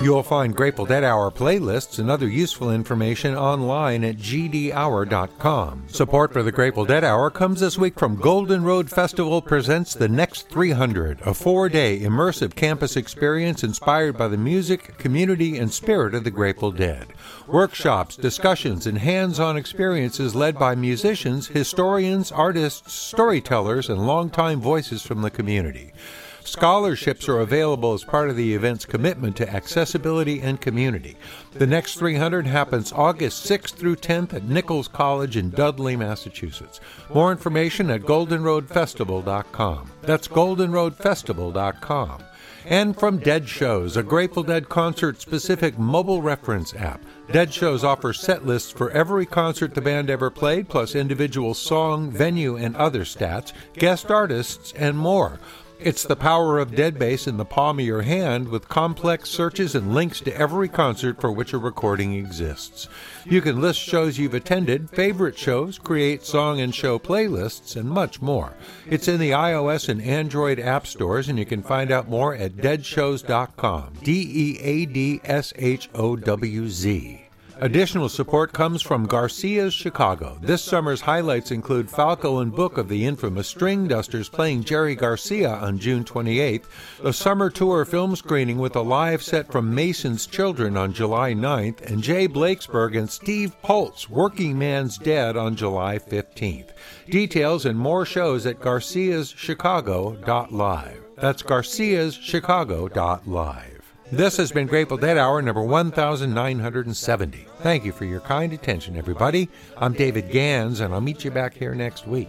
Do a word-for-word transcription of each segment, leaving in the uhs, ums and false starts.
You'll find Grateful Dead Hour playlists and other useful information online at g d hour dot com. Support for the Grateful Dead Hour comes this week from Golden Road Festival presents The Next three hundred, a four-day immersive campus experience inspired by the music, community, and spirit of the Grateful Dead. Workshops, discussions, and hands-on experiences led by musicians, historians, artists, storytellers, and longtime voices from the community. Scholarships are available as part of the event's commitment to accessibility and community. The Next three hundred happens August sixth through tenth at Nichols College in Dudley, Massachusetts. More information at golden road festival dot com. That's golden road festival dot com. And from Dead Shows, a Grateful Dead concert-specific mobile reference app. Dead Shows offers set lists for every concert the band ever played, plus individual song, venue, and other stats, guest artists, and more. It's the power of Deadbase in the palm of your hand with complex searches and links to every concert for which a recording exists. You can list shows you've attended, favorite shows, create song and show playlists, and much more. It's in the iOS and Android app stores, and you can find out more at dead shows dot com. D E A D S H O W Z. Additional support comes from Garcia's Chicago. This summer's highlights include Falco and Book of the infamous String Dusters playing Jerry Garcia on June twenty-eighth, a summer tour film screening with a live set from Mason's Children on July ninth, and Jay Blakesberg and Steve Poltz, Working Man's Dead on July fifteenth. Details and more shows at garcias chicago dot live. That's garcias chicago dot live. This has been Grateful Dead Hour number one thousand nine hundred seventy. Thank you for your kind attention, everybody. I'm David Gans, and I'll meet you back here next week.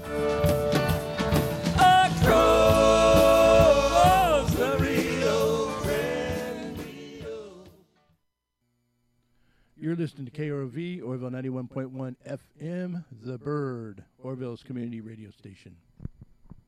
You're listening to K R O V, Orville ninety-one point one F M, The Bird, Orville's community radio station.